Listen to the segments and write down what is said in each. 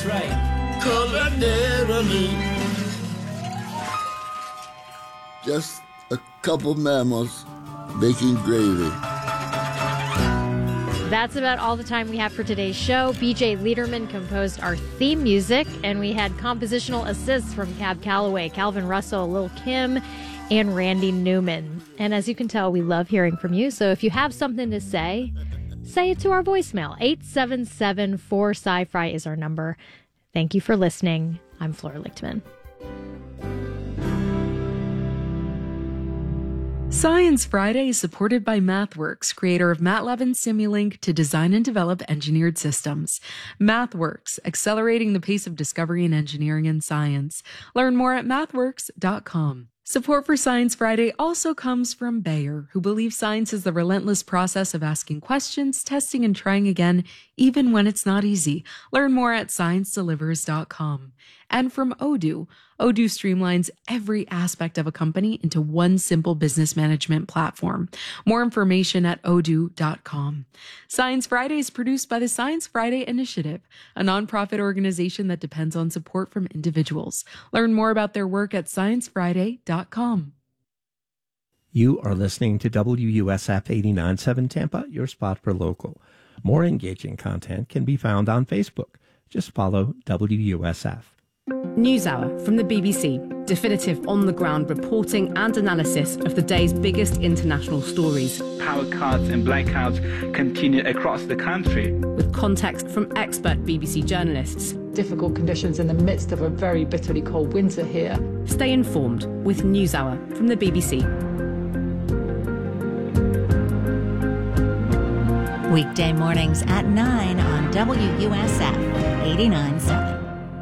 That's right. Culinarily. Just a couple mammals making gravy. That's about all the time we have for today's show. BJ Liederman composed our theme music, and we had compositional assists from Cab Calloway, Calvin Russell, Lil Kim, and Randy Newman. And as you can tell, we love hearing from you. So if you have something to say it to our voicemail. 877-4SciFri is our number. Thank you for listening. I'm Flora Lichtman. Science Friday is supported by MathWorks, creator of MATLAB and Simulink to design and develop engineered systems. MathWorks, accelerating the pace of discovery in engineering and science. Learn more at mathworks.com. Support for Science Friday also comes from Bayer, who believes science is the relentless process of asking questions, testing, and trying again, even when it's not easy. Learn more at sciencedelivers.com. And from Odoo. Odoo streamlines every aspect of a company into one simple business management platform. More information at odoo.com. Science Friday is produced by the Science Friday Initiative, a nonprofit organization that depends on support from individuals. Learn more about their work at sciencefriday.com. You are listening to WUSF 89.7 Tampa, your spot for local. More engaging content can be found on Facebook. Just follow WUSF. NewsHour from the BBC. Definitive on-the-ground reporting and analysis of the day's biggest international stories. Power cuts and blackouts continue across the country. With context from expert BBC journalists. Difficult conditions in the midst of a very bitterly cold winter here. Stay informed with NewsHour from the BBC. Weekday mornings at 9 on WUSF 89.7.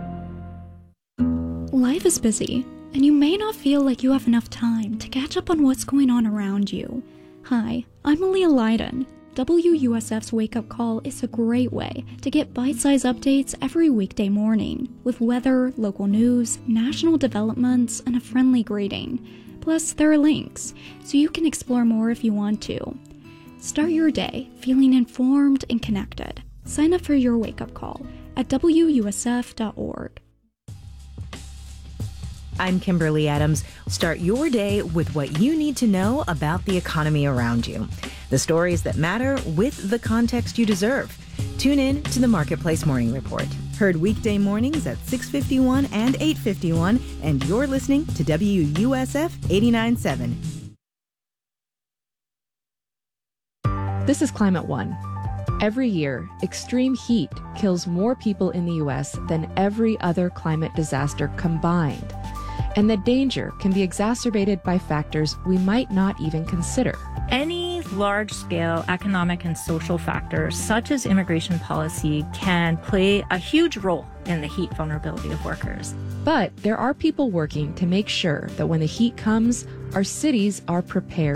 Life is busy, and you may not feel like you have enough time to catch up on what's going on around you. Hi, I'm Aaliyah Leiden. WUSF's Wake Up Call is a great way to get bite-sized updates every weekday morning, with weather, local news, national developments, and a friendly greeting. Plus, there are links, so you can explore more if you want to. Start your day feeling informed and connected. Sign up for your Wake Up Call at WUSF.org. I'm Kimberly Adams. Start your day with what you need to know about the economy around you. The stories that matter with the context you deserve. Tune in to the Marketplace Morning Report. Heard weekday mornings at 6:51 and 8:51, and you're listening to WUSF 89.7. This is Climate One. Every year, extreme heat kills more people in the U.S. than every other climate disaster combined. And the danger can be exacerbated by factors we might not even consider. Any large-scale economic and social factors, such as immigration policy, can play a huge role in the heat vulnerability of workers. But there are people working to make sure that when the heat comes, our cities are prepared.